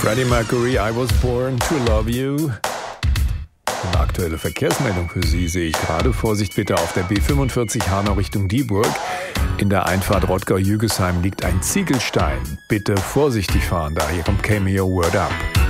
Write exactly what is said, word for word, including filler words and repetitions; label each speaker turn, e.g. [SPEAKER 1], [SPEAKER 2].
[SPEAKER 1] Freddie Mercury, I Was Born to Love You. Eine aktuelle Verkehrsmeldung für Sie sehe ich gerade. Vorsicht bitte auf der B fünfundvierzig Hanau Richtung Dieburg. In der Einfahrt Rottgau-Jügesheim liegt ein Ziegelstein. Bitte vorsichtig fahren, da hier kommt Cameo Word Up.